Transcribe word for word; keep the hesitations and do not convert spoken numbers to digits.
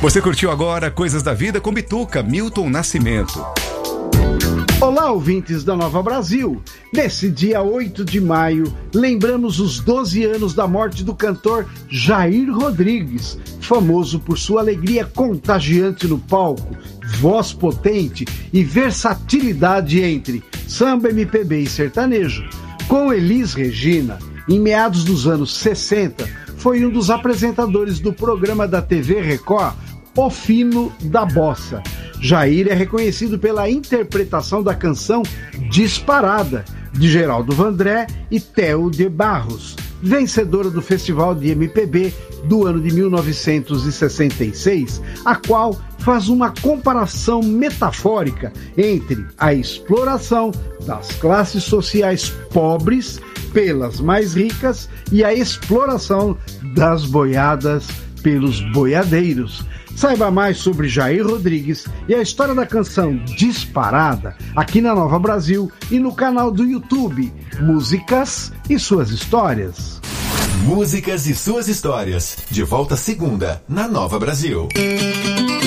Você curtiu agora Coisas da Vida com Bituca, Milton Nascimento. Olá, ouvintes da Nova Brasil. Nesse dia oito de maio, lembramos os doze anos da morte do cantor Jair Rodrigues, famoso por sua alegria contagiante no palco, voz potente e versatilidade entre samba, M P B e sertanejo. Com Elis Regina, em meados dos anos sessenta, foi um dos apresentadores do programa da T V Record, O Fino da Bossa. Jair é reconhecido pela interpretação da canção Disparada, de Geraldo Vandré e Theo de Barros, vencedora do Festival de M P B do ano de mil novecentos e sessenta e seis, a qual faz uma comparação metafórica entre a exploração das classes sociais pobres pelas mais ricas e a exploração das boiadas pelos boiadeiros. Saiba mais sobre Jair Rodrigues e a história da canção Disparada aqui na Nova Brasil e no canal do YouTube Músicas e Suas Histórias. Músicas e Suas Histórias. De volta segunda na Nova Brasil.